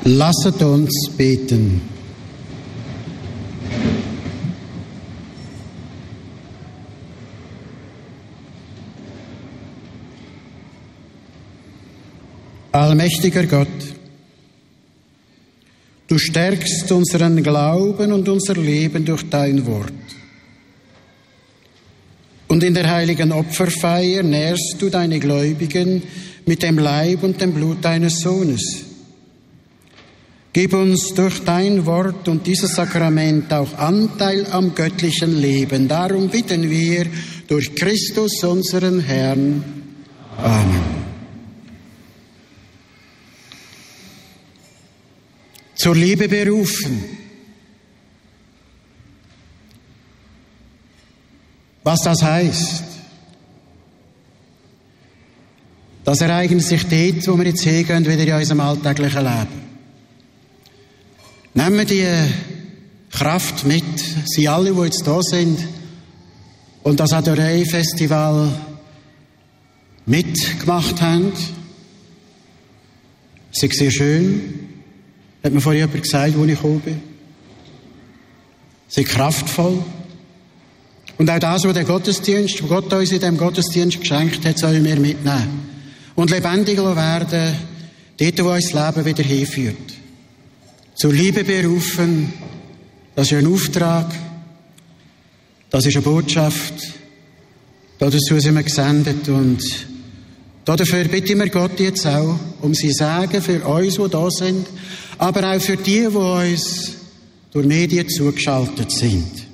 Lasset uns beten. Allmächtiger Gott, du stärkst unseren Glauben und unser Leben durch dein Wort. Und in der heiligen Opferfeier nährst du deine Gläubigen mit dem Leib und dem Blut deines Sohnes. Gib uns durch dein Wort und dieses Sakrament auch Anteil am göttlichen Leben. Darum bitten wir durch Christus, unseren Herrn. Amen. Zur Liebe berufen. Was das heißt, das ereignet sich dort, wo wir jetzt hingehen, wieder in unserem alltäglichen Leben. Nehmen wir die Kraft mit, sie alle, die jetzt da sind und das Adorei-Festival mitgemacht haben. Es ist sehr schön, hat mir vorhin jemand gesagt, wo ich gekommen bin. Sie ist kraftvoll. Und auch das, was der Gottesdienst, was Gott uns in diesem Gottesdienst geschenkt hat, sollen wir mitnehmen. Und lebendig werden, dort, wo uns das Leben wieder hinführt. Zur Liebe berufen, das ist ein Auftrag, das ist eine Botschaft, dazu sind wir gesendet. Und dafür bitten wir Gott jetzt auch um sein Segen für uns, die da sind, aber auch für die uns durch Medien zugeschaltet sind.